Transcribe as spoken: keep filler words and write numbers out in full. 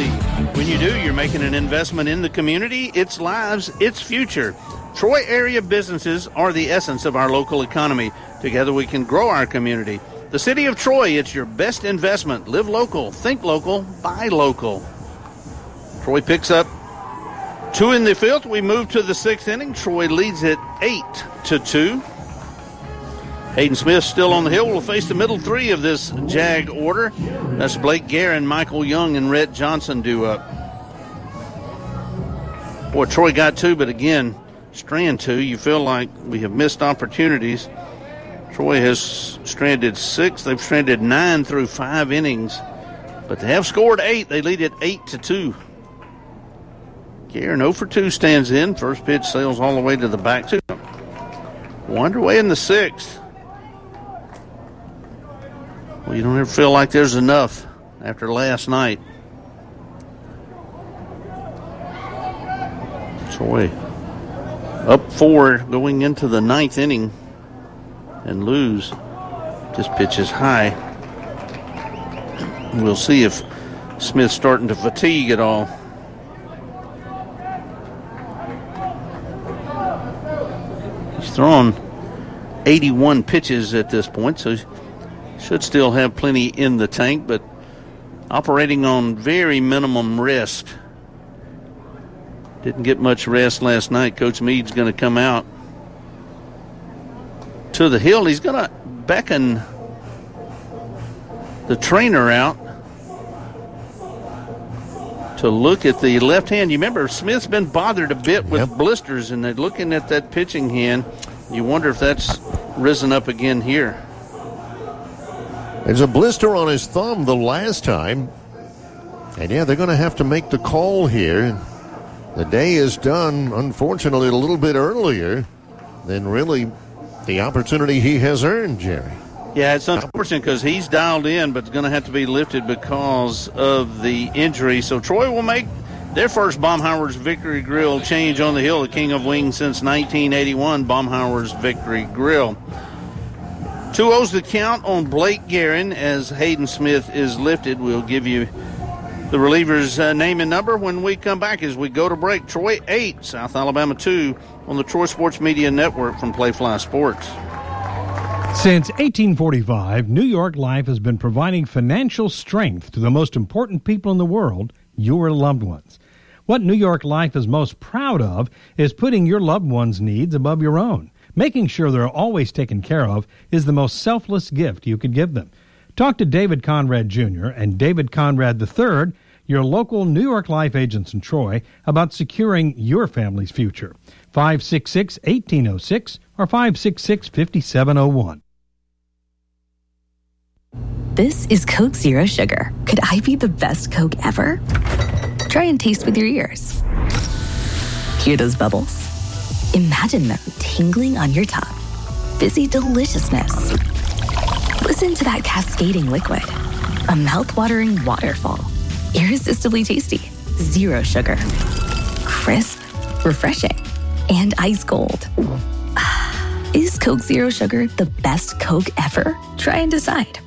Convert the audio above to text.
community. When you do, you're making an investment in the community, its lives, its future. Troy area businesses are the essence of our local economy. Together we can grow our community. The City of Troy, it's your best investment. Live local, think local, buy local. Troy picks up two in the fifth. We move to the sixth inning. Troy leads it eight to two. Hayden Smith still on the hill. Will face the middle three of this Jag order. That's Blake Guerin, Michael Young, and Rhett Johnson due up. Boy, Troy got two, but again, strand two. You feel like we have missed opportunities. Troy has stranded six. They've stranded nine through five innings, but they have scored eight. They lead it eight to two. Guerin oh for two stands in. First pitch sails all the way to the back two. We're underway in the sixth. Well, you don't ever feel like there's enough after last night. Troy up four going into the ninth inning and lose. This pitch is high. We'll see if Smith's starting to fatigue at all. He's thrown eighty-one pitches at this point, so should still have plenty in the tank, but operating on very minimum rest. Didn't get much rest last night. Coach Meade's going to come out to the hill. He's going to beckon the trainer out to look at the left hand. You remember, Smith's been bothered a bit with yep. blisters, and they're looking at that pitching hand. You wonder if that's risen up again here. There's a blister on his thumb the last time. And, yeah, they're going to have to make the call here. The day is done, unfortunately, a little bit earlier than really the opportunity he has earned, Jerry. Yeah, it's unfortunate because he's dialed in, but it's going to have to be lifted because of the injury. So Troy will make their first Baumhauer's Victory Grill change on the hill. The king of wings since nineteen eighty-one, Baumhauer's Victory Grill. Two O's the count on Blake Guerin as Hayden Smith is lifted. We'll give you the reliever's uh, name and number when we come back as we go to break. Troy eight, South Alabama two on the Troy Sports Media Network from Playfly Sports. Since eighteen forty-five, New York Life has been providing financial strength to the most important people in the world, your loved ones. What New York Life is most proud of is putting your loved ones' needs above your own. Making sure they're always taken care of is the most selfless gift you could give them. Talk to David Conrad Junior and David Conrad the third, your local New York Life agents in Troy, about securing your family's future. five six six, one eight zero six or five six six, five seven zero one. This is Coke Zero Sugar. Could I be the best Coke ever? Try and taste with your ears. Hear those bubbles? Imagine them tingling on your tongue. Fizzy deliciousness. Listen to that cascading liquid. A mouth-watering waterfall. Irresistibly tasty. Zero sugar. Crisp, refreshing, and ice cold. Is Coke Zero Sugar the best Coke ever? Try and decide.